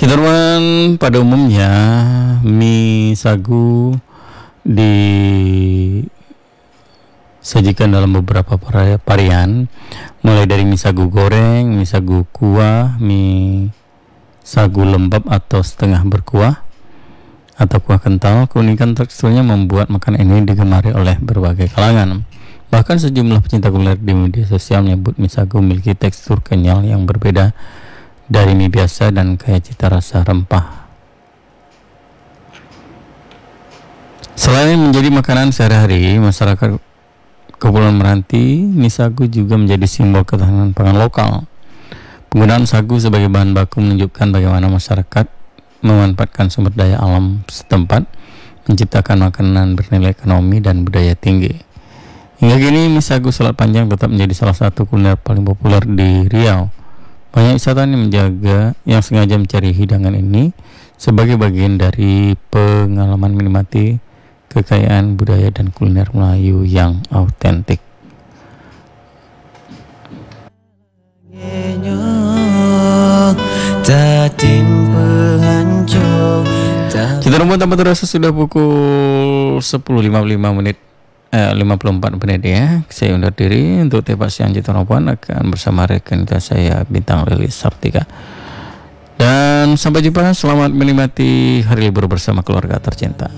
Teman pada umumnya mie sagu disajikan dalam beberapa varian, mulai dari mie sagu goreng, mie sagu kuah, mie sagu lembab atau setengah berkuah, atau kuah kental. Keunikan teksturnya membuat makanan ini digemari oleh berbagai kalangan. Bahkan sejumlah pecinta kuliner di media sosial menyebut mie sagu memiliki tekstur kenyal yang berbeda dari mie biasa dan kaya cita rasa rempah. Selain menjadi makanan sehari-hari masyarakat Kepulauan Meranti, mie sagu juga menjadi simbol ketahanan pangan lokal. Penggunaan sagu sebagai bahan baku menunjukkan bagaimana masyarakat memanfaatkan sumber daya alam setempat, menciptakan makanan bernilai ekonomi dan budaya tinggi. Hingga kini mie sagu Selat Panjang tetap menjadi salah satu kuliner paling populer di Riau. Banyak wisatawan yang sengaja mencari hidangan ini sebagai bagian dari pengalaman menikmati kekayaan budaya dan kuliner Melayu yang autentik. Kita rumput tanpa terasa sudah pukul 10.55 menit 54 menit ya. Saya undur diri untuk Tepak Siang Citaropan akan bersama rekan saya Bintang Lilis Sartika. Dan sampai jumpa, selamat menikmati hari libur bersama keluarga tercinta.